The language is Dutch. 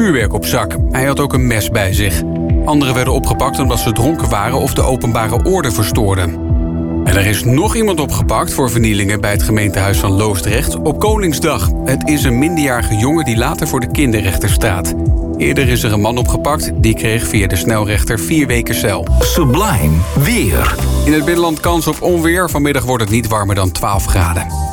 vuurwerk op zak. Hij had ook een mes bij zich. Anderen werden opgepakt omdat ze dronken waren of de openbare orde verstoorden. En er is nog iemand opgepakt voor vernielingen bij het gemeentehuis van Loosdrecht op Koningsdag. Het is een minderjarige jongen die later voor de kinderrechter staat. Eerder is er een man opgepakt, die kreeg via de snelrechter 4 weken cel. Sublime weer. In het binnenland kans op onweer. Vanmiddag wordt het niet warmer dan 12 graden.